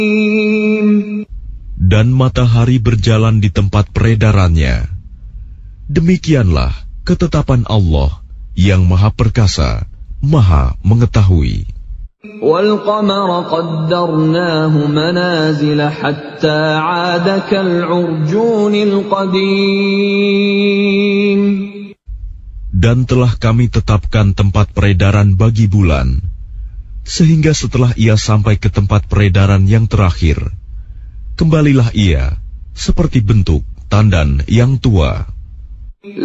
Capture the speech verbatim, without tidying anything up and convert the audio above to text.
Dan matahari berjalan di tempat peredarannya. Demikianlah ketetapan Allah yang Maha Perkasa, Maha Mengetahui. وَالْقَمَرَ قَدَّرْنَاهُ مَنَازِلَ حَتَّى عَادَ كَالْعُرْجُونِ الْقَدِيمِ. Dan telah kami tetapkan tempat peredaran bagi bulan, sehingga setelah ia sampai ke tempat peredaran yang terakhir, kembalilah ia seperti bentuk tandan yang tua.